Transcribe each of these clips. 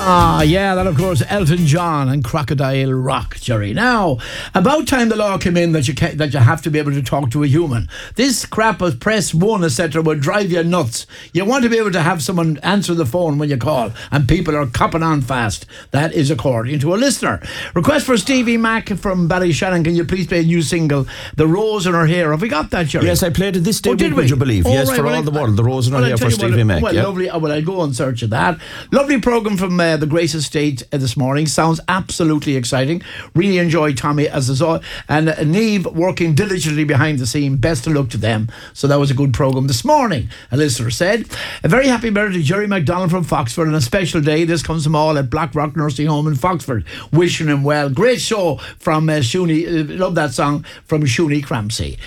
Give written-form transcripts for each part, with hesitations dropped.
Yeah, that of course Elton John and Crocodile Rock, Jerry. Now, about time the law came in that you have to be able to talk to a human. This crap of press one, etc., would drive you nuts. You want to be able to have someone answer the phone when you call, and people are copping on fast. That is according to a listener. Request for Stevie Mac from Ballyshannon. Can you please play a new single, The Rose in Her Hair? Have we got that, Jerry? Yes, I played it this day, did would we? you believe? Yes, for all the world. The Rose in Her Hair for Stevie Mac. Well, lovely. Well, I'll go and search of that. Lovely programme from the Grace Estate this morning. Sounds absolutely exciting. Really enjoyed Tommy as is all, and Niamh working diligently behind the scene. Best of luck to them. So that was a good programme this morning, a listener said. A very happy birthday to Jerry McDonald from Foxford, and a special day. This comes from all at Blackrock Nursing Home in Foxford. Wishing him well. Great show from Shuni. Love that song from Shuni Crampsey.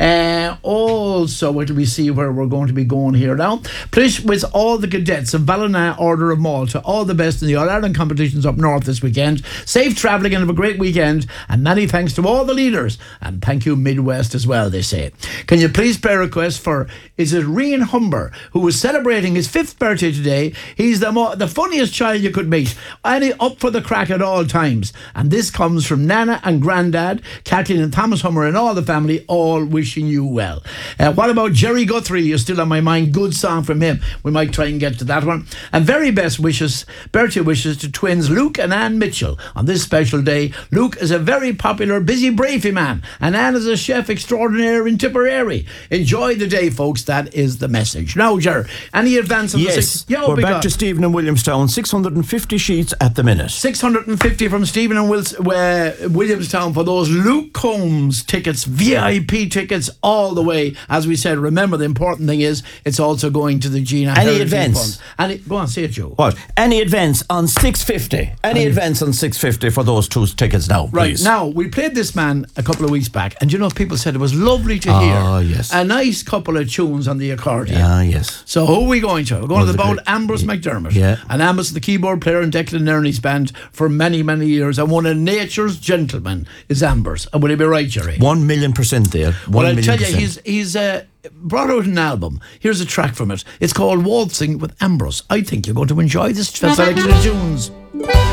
Also, what do we see where we're going to be going here now? Please, with all the cadets of Ballina Order of Malta, all the best in the All-Ireland competitions up north this weekend. Safe travelling and have a great weekend, and many thanks to all the leaders, and thank you Midwest as well, they say. Can you please play a request for, is it Rian Humber, who is celebrating his 5th birthday today? He's the funniest child you could meet, and up for the crack at all times. And this comes from Nana and Grandad, Kathleen and Thomas Hummer and all the family, all wishing you well. What about Jerry Guthrie? You're still on my mind. Good song from him. We might try and get to that one. And very best wishes, birthday wishes to twins Luke and Anne Mitchell on this special day. Luke is a very popular, busy Brafey man, and Anne is a chef extraordinaire in Tipperary. Enjoy the day, folks. That is the message. Now, Ger, any advance on yes, the we're back to Stephen and Williamstown. 650 sheets at the minute. 650 from Stephen and Williamstown for those Luke Combs tickets, VIP tickets, all the way. As we said, remember the important thing is it's also going to the Gina Any Heritage events? Fund. Go on, say it, Joe. What? Any events on 650? Any events on 650 for those two tickets now, Right, please. now, we played this man a couple of weeks back, and you know, people said it was lovely to hear. Oh, yes. A nice couple of tunes on the accordion. Ah, yes. So who are we going to? We're going to the bold great- Ambrose McDermott. Yeah. And Ambrose, the keyboard player in Declan Ernie's band for many, many years, and one of nature's gentlemen is Ambrose. And will he be right, Jerry? 1,000,000% there. Well, I'll tell you, 1,000,000%. he's brought out an album. Here's a track from it. It's called Waltzing with Ambrose. I think you're going to enjoy this selection of tunes.